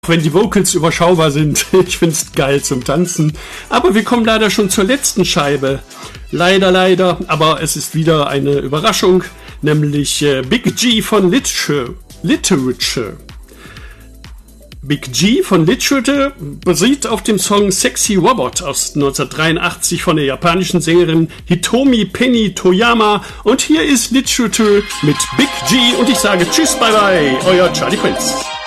wenn die Vocals überschaubar sind. Ich find's geil zum Tanzen. Aber wir kommen leider schon zur letzten Scheibe. Leider. Aber es ist wieder eine Überraschung. Nämlich Big G von Literature. Big G von Literature basiert auf dem Song Sexy Robot aus 1983 von der japanischen Sängerin Hitomi Penny Toyama. Und hier ist Literature mit Big G. Und ich sage Tschüss, bye bye, euer Charlie Quenz.